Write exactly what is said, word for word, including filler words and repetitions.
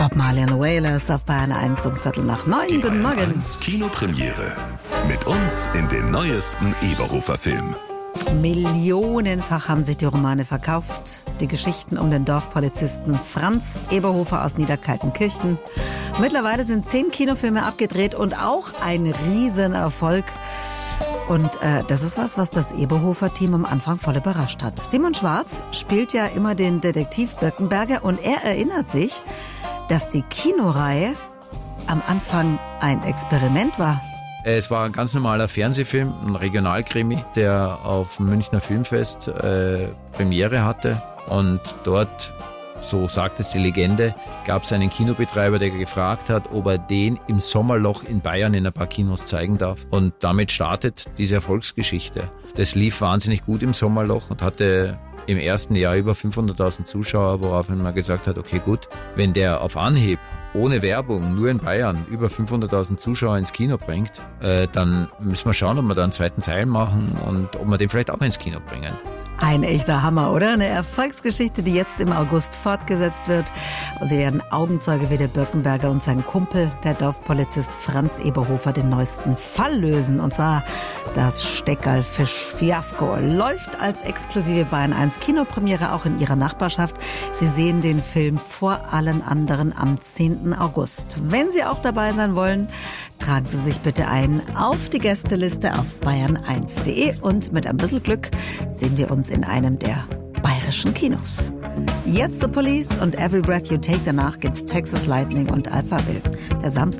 Bob Marley and the Wailers auf Bayern eins um Viertel nach neun. Die Guten Bayern Morgen. eins Kinopremiere. Mit uns in den neuesten Eberhofer-Film. Millionenfach haben sich die Romane verkauft. Die Geschichten um den Dorfpolizisten Franz Eberhofer aus Niederkaltenkirchen. Mittlerweile sind zehn Kinofilme abgedreht und auch ein Riesenerfolg. Und äh, das ist was, was das Eberhofer-Team am Anfang voll überrascht hat. Simon Schwarz spielt ja immer den Detektiv Birkenberger und er erinnert sich, dass die Kinoreihe am Anfang ein Experiment war. Es war ein ganz normaler Fernsehfilm, ein Regionalkrimi, der auf dem Münchner Filmfest äh, Premiere hatte. Und dort, so sagt es die Legende, gab es einen Kinobetreiber, der gefragt hat, ob er den im Sommerloch in Bayern in ein paar Kinos zeigen darf. Und damit startet diese Erfolgsgeschichte. Das lief wahnsinnig gut im Sommerloch und hatte im ersten Jahr über fünfhunderttausend Zuschauer, woraufhin man gesagt hat, okay gut, wenn der auf Anhieb ohne Werbung, nur in Bayern, über fünfhunderttausend Zuschauer ins Kino bringt, äh, dann müssen wir schauen, ob wir da einen zweiten Teil machen und ob wir den vielleicht auch ins Kino bringen. Ein echter Hammer, oder? Eine Erfolgsgeschichte, die jetzt im August fortgesetzt wird. Sie werden Augenzeuge, wie der Birkenberger und sein Kumpel, der Dorfpolizist Franz Eberhofer, den neuesten Fall lösen. Und zwar das Steckerlfisch-Fiasko. Läuft als exklusive Bayern eins Kinopremiere auch in ihrer Nachbarschaft. Sie sehen den Film vor allen anderen am zehnten August. Wenn Sie auch dabei sein wollen, tragen Sie sich bitte ein auf die Gästeliste auf bayern eins punkt de und mit ein bisschen Glück sehen wir uns in einem der bayerischen Kinos. Jetzt The Police und Every Breath You Take. Danach gibt's Texas Lightning und Alphaville. Der Samstag